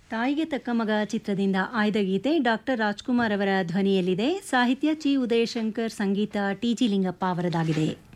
ತಾಯಿಗೆ ತಕ್ಕ ಮಗ ಚಿತ್ರದಿಂದ ಆಯ್ದ ಗೀತೆ ಡಾಕ್ಟರ್ ರಾಜ್ಕುಮಾರ್ ಅವರ ಧ್ವನಿಯಲ್ಲಿದೆ. ಸಾಹಿತ್ಯ ಚಿ ಉದಯಶಂಕರ್, ಸಂಗೀತ ಟಿ ಜಿ ಲಿಂಗಪ್ಪ ಅವರದಾಗಿದೆ.